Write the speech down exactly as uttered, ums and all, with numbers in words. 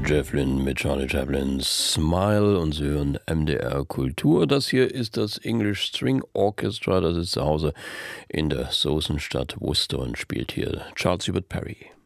Jeff Lynne mit Charlie Chaplins Smile und Sie hören M D R Kultur. Das hier ist das English String Orchestra, das ist zu Hause in der Soßenstadt Worcester und spielt hier Charles Hubert Parry.